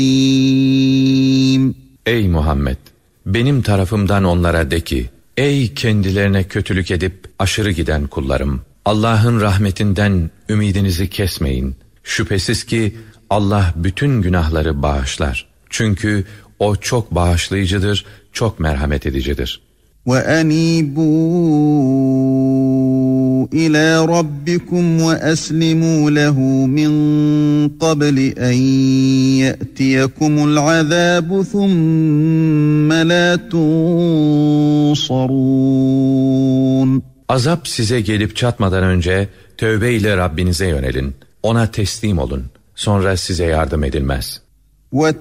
Ey Muhammed! Benim tarafımdan onlara de ki, ey kendilerine kötülük edip aşırı giden kullarım! Allah'ın rahmetinden ümidinizi kesmeyin. Şüphesiz ki Allah bütün günahları bağışlar. Çünkü O çok bağışlayıcıdır, çok merhamet edicidir. وَأَنِيبُوا إِلَى رَبِّكُمْ وَأَسْلِمُوا لَهُ مِنْ قَبْلِ أَنْ يَأْتِيَكُمُ الْعَذَابُ ثُمَّ لَا تُنْصَرُونَ Azap size gelip çatmadan önce tövbe ile Rabbinize yönelin. Ona teslim olun. Sonra size yardım edilmez.